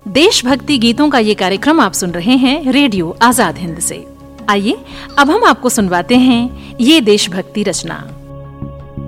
देशभक्ति गीतों का ये कार्यक्रम आप सुन रहे हैं रेडियो आजाद हिंद से। आइए अब हम आपको सुनवाते हैं ये देशभक्ति रचना।